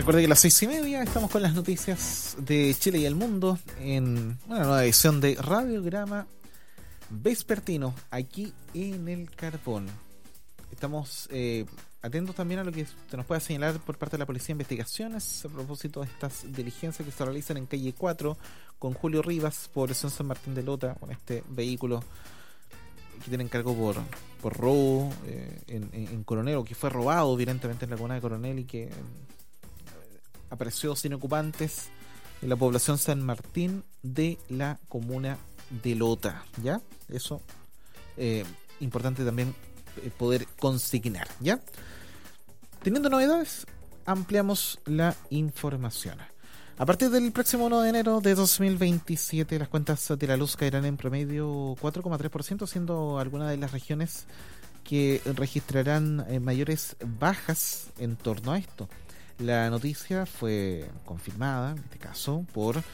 Recuerde que a las 6:30 estamos con las noticias de Chile y el mundo en una nueva edición de Radiograma Vespertino, aquí en el Carbón. Estamos atentos también a lo que se nos pueda señalar por parte de la Policía de Investigaciones a propósito de estas diligencias que se realizan en calle 4 con Julio Rivas, población San Martín de Lota, con este vehículo que tiene encargo por robo en Coronel, o que fue robado evidentemente en la comuna de Coronel y que apareció sin ocupantes en la población San Martín de la comuna de Lota, ¿ya? Eso importante también poder consignar, ¿ya? Teniendo novedades, ampliamos la información. A partir del próximo 1 de enero de 2027, las cuentas de la luz caerán en promedio 4,3%, siendo algunas de las regiones que registrarán mayores bajas en torno a esto. La noticia fue confirmada, en este caso, por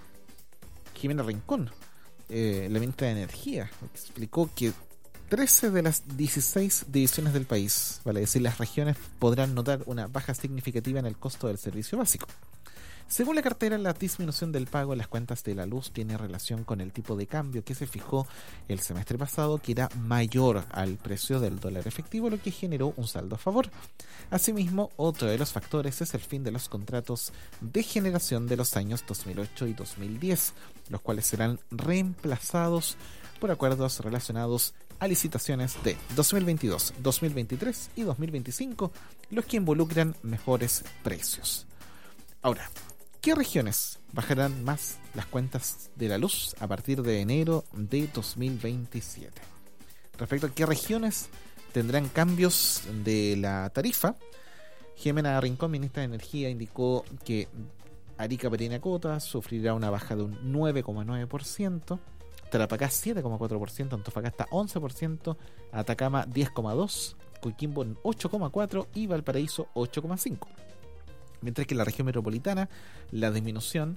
Jimena Rincón, la ministra de Energía. Explicó que 13 de las 16 divisiones del país, vale decir, las regiones, podrán notar una baja significativa en el costo del servicio básico. Según la cartera, la disminución del pago en las cuentas de la luz tiene relación con el tipo de cambio que se fijó el semestre pasado, que era mayor al precio del dólar efectivo, lo que generó un saldo a favor. Asimismo, otro de los factores es el fin de los contratos de generación de los años 2008 y 2010, los cuales serán reemplazados por acuerdos relacionados a licitaciones de 2022, 2023 y 2025, los que involucran mejores precios. Ahora, ¿qué regiones bajarán más las cuentas de la luz a partir de enero de 2027? Respecto a qué regiones tendrán cambios de la tarifa, Jimena Rincón, ministra de Energía, indicó que Arica, Parinacota sufrirá una baja de un 9,9%, Tarapacá 7,4%, Antofagasta 11%, Atacama 10,2%, Coquimbo 8,4% y Valparaíso 8,5%. Mientras que en la región metropolitana la disminución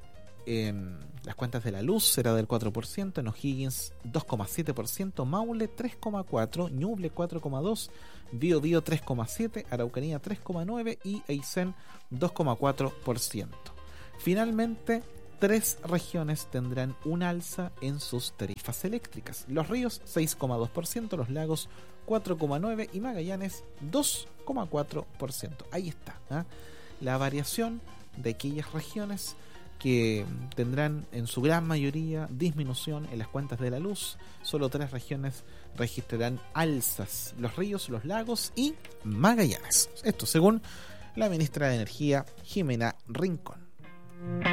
en las cuentas de la luz será del 4%, en O'Higgins 2,7%, Maule 3,4%, Ñuble 4,2%, Biobío 3,7%, Araucanía 3,9% y Aysén 2,4%. Finalmente, 3 regiones tendrán un alza en sus tarifas eléctricas: Los Ríos 6,2%, Los Lagos 4,9% y Magallanes 2,4%. Ahí está, ¿eh? La variación de aquellas regiones que tendrán en su gran mayoría disminución en las cuentas de la luz. Solo 3 regiones registrarán alzas: Los Ríos, Los Lagos y Magallanes. Esto según la ministra de Energía, Jimena Rincón.